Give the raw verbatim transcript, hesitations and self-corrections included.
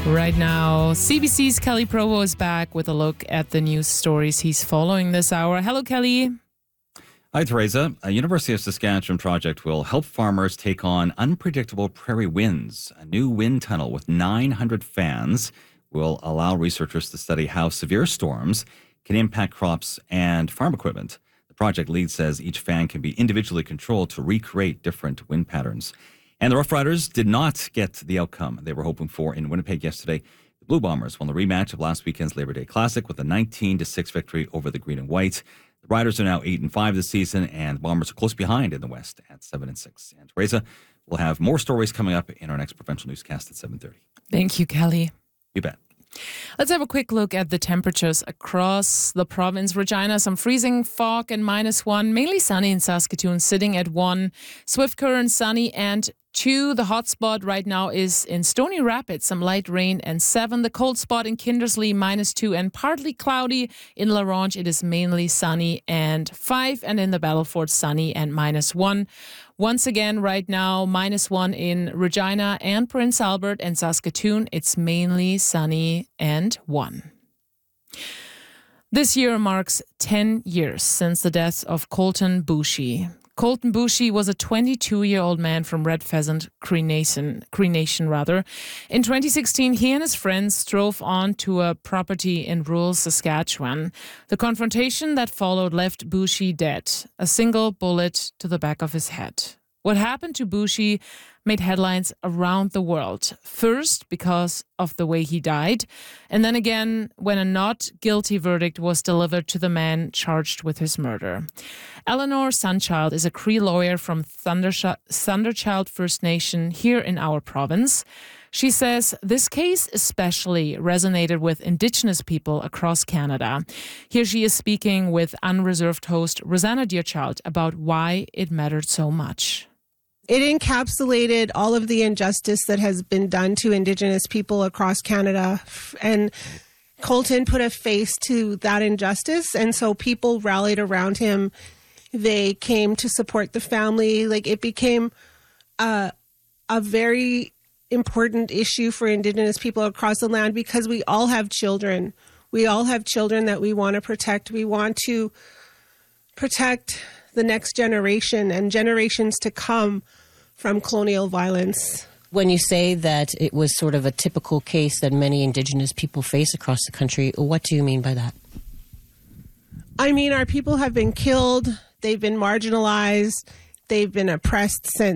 Right now, C B C's Kelly Provo is back with a look at the news stories he's following this hour. Hello, Kelly. Hi, Teresa. A University of Saskatchewan project will help farmers take on unpredictable prairie winds. A new wind tunnel with nine hundred fans will allow researchers to study how severe storms can impact crops and farm equipment. The project lead says each fan can be individually controlled to recreate different wind patterns. And the Rough Riders did not get the outcome they were hoping for in Winnipeg yesterday. The Blue Bombers won the rematch of last weekend's Labor Day Classic with a nineteen to six victory over the Green and White. The Riders are now eight and five this season, and the Bombers are close behind in the West at seven and six. And Teresa, we'll have more stories coming up in our next provincial newscast at seven thirty. Thank you, Kelly. You bet. Let's have a quick look at the temperatures across the province. Regina, some freezing fog and minus one. Mainly sunny in Saskatoon, sitting at one. Swift Current, sunny and two. The hot spot right now is in Stony Rapids, some light rain and seven. The cold spot in Kindersley, minus two and partly cloudy. In La Ronge, it is mainly sunny and five. And in the Battleford, sunny and minus one. Once again, right now, minus one in Regina and Prince Albert and Saskatoon. It's mainly sunny and one. This year marks ten years since the death of Colton Boushie. Colton Boushie was a twenty-two-year-old man from Red Pheasant Cree Nation, Cree Nation rather. In twenty sixteen, he and his friends drove onto a property in rural Saskatchewan. The confrontation that followed left Boushie dead, a single bullet to the back of his head. What happened to Boushie made headlines around the world. First, because of the way he died, and then again when a not guilty verdict was delivered to the man charged with his murder. Eleanor Sunchild is a Cree lawyer from Thundersh- Thunderchild First Nation here in our province. She says this case especially resonated with Indigenous people across Canada. Here she is speaking with Unreserved host Rosanna Deerchild about why it mattered so much. It encapsulated all of the injustice that has been done to Indigenous people across Canada. And Colton put a face to that injustice. And so people rallied around him. They came to support the family. Like, it became a, a very important issue for Indigenous people across the land because we all have children. We all have children that we want to protect. We want to protect the next generation and generations to come from colonial violence. When you say that it was sort of a typical case that many Indigenous people face across the country, what do you mean by that? I mean, our people have been killed, they've been marginalized, they've been oppressed since